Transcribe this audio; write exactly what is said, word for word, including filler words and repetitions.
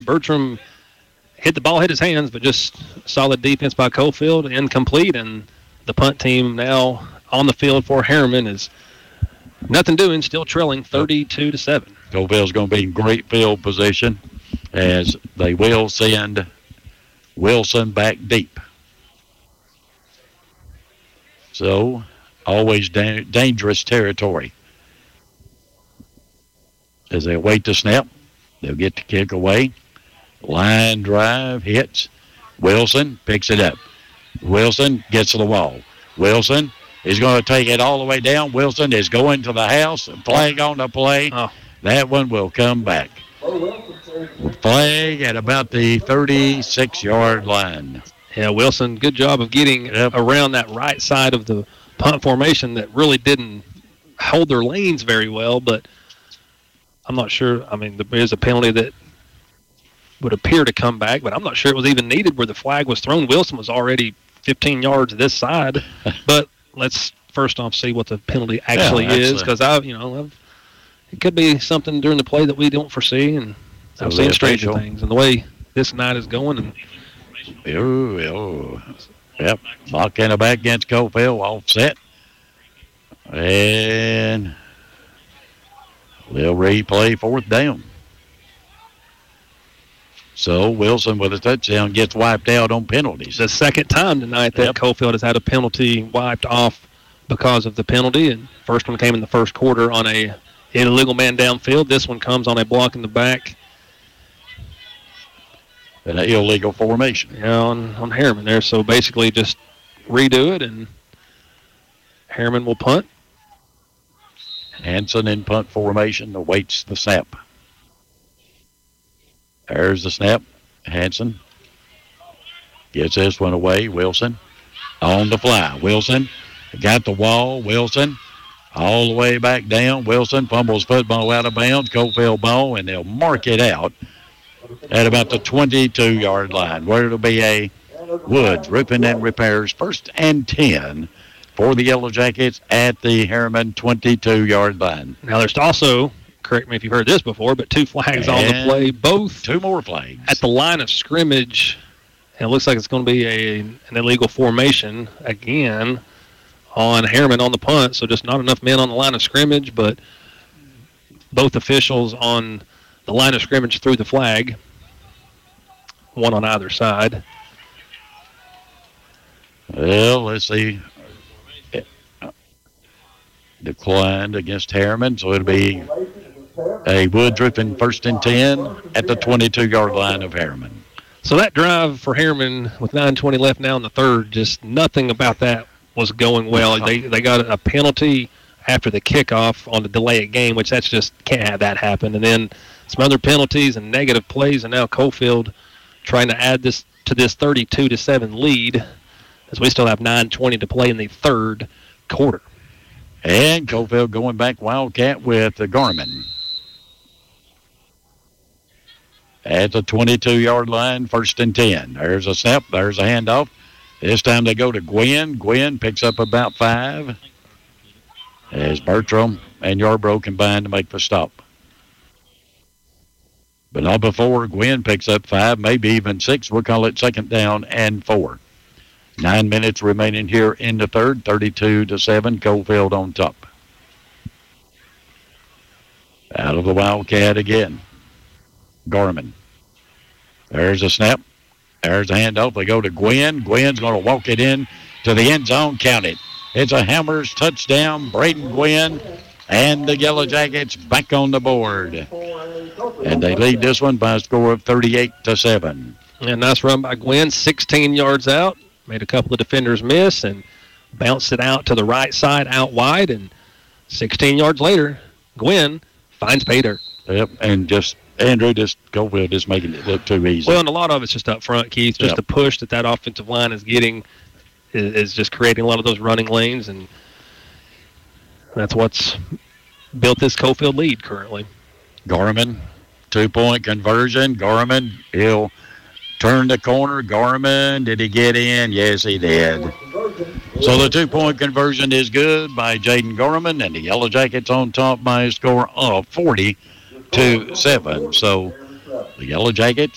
Bertram hit the ball, hit his hands, but just solid defense by Cofield, incomplete, and the punt team now on the field for Harriman is nothing doing, still trailing thirty-two to seven. Cofield's going to be in great field position as they will send Wilson back deep. So, always da- dangerous territory. As they await the snap, they'll get the kick away. Line drive, hits. Wilson picks it up. Wilson gets to the wall. Wilson is going to take it all the way down. Wilson is going to the house. Flag on the play. Oh. That one will come back. Flag at about the thirty-six-yard line. Yeah, Wilson, good job of getting Yep. around that right side of the punt formation that really didn't hold their lanes very well, but I'm not sure. I mean, there is a penalty that would appear to come back, but I'm not sure it was even needed where the flag was thrown. Wilson was already fifteen yards this side, but let's first off see what the penalty actually Yeah, is, because I, you know, I've, it could be something during the play that we don't foresee, and So I've seen the stranger official- things. And the way this night is going, and Ooh, ooh. Yep, Montana back against Cofield, offset. And they'll replay fourth down. So Wilson with a touchdown gets wiped out on penalties. the second time tonight that Yep. Cofield has had a penalty wiped off because of the penalty, and first one came in the first quarter on a illegal man downfield. This one comes on a block in the back. An illegal formation. Yeah, on, on Harriman there. So basically just redo it, and Harriman will punt. Hanson in punt formation awaits the snap. There's the snap. Hanson gets this one away. Wilson on the fly. Wilson got the wall. Wilson all the way back down. Wilson fumbles football out of bounds. Cofield ball, and they'll mark it out at about the twenty-two-yard line, where it'll be a Woods Roofing and Repairs first and ten for the Yellow Jackets at the Harriman twenty-two-yard line. Now there's also, correct me if you've heard this before, but two flags on the And play, both Two more flags. at the line of scrimmage. And it looks like it's going to be a, an illegal formation again on Harriman on the punt. So just not enough men on the line of scrimmage, but both officials on the line of scrimmage threw the flag, one on either side. Well, let's see. Declined against Harriman, so it'll be a Woods Roofing first and ten at the twenty-two-yard line of Harriman. So that drive for Harriman with nine twenty left now in the third, just nothing about that was going well. They they got a penalty after the kickoff on the delay of game, which that's just can't have that happen. And then some other penalties and negative plays, and now Cofield trying to add this to this thirty-two to seven lead as we still have nine twenty to play in the third quarter. And Cofield going back Wildcat with the Garmin. At the twenty-two-yard line, first and ten. There's a snap. There's a handoff. This time they go to Gwynn. Gwynn picks up about five as Bertram and Yarbrough combine to make the stop. But not before Gwynn picks up five, maybe even six. We'll call it second down and four. Nine minutes remaining here in the third, thirty-two to seven, Cofield on top. Out of the Wildcat again. Garmin. There's a snap. There's a handoff. They go to Gwynn. Gwynn's going to walk it in to the end zone. Count it. It's a Hammers touchdown. Braden Gwynn and the Yellow Jackets back on the board. And they lead this one by a score of thirty-eight to seven. And nice run by Gwynn, sixteen yards out. Made a couple of defenders miss and bounced it out to the right side, out wide. And sixteen yards later, Gwynn finds pay dirt. Yep, and just Andrew, just Cofield just making it look too easy. Well, and a lot of it's just up front, Keith. Just Yep. the push that that offensive line is getting is, is just creating a lot of those running lanes, and that's what's built this Cofield lead currently. Garmin, two-point conversion. Garmin, he'll turn the corner. Garmin, did he get in? Yes, he did. So the two-point conversion is good by Jaden Garmin, and the Yellow Jackets on top by a score of forty to seven. So the Yellow Jackets